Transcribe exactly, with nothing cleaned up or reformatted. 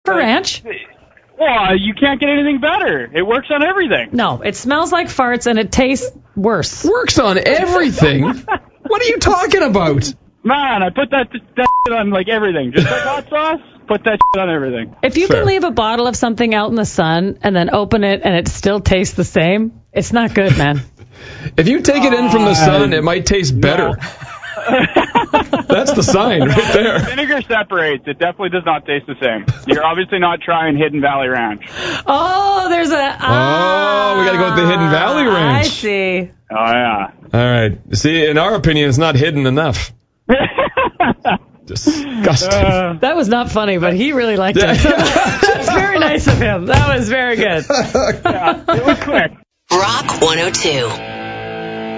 for Like, ranch. Well, you can't get anything better. It works on everything. No, it smells like farts and it tastes worse. Works on everything? What are you talking about? Man, I put that that shit on like everything. Just like hot sauce, put that shit on everything. If you Fair. can leave a bottle of something out in the sun and then open it and it still tastes the same, it's not good, man. If you take it in from the sun, it might taste better. That's the sign right there. Vinegar separates. It definitely does not taste the same. You're obviously not trying Hidden Valley Ranch. Oh, there's a... Oh, we got to go with the Hidden Valley Ranch. I see. Oh, yeah. All right. See, in our opinion, it's not hidden enough. Disgusting. Uh, That was not funny, but he really liked it. That's very nice of him. That was very good. yeah, it was quick. Rock one oh two.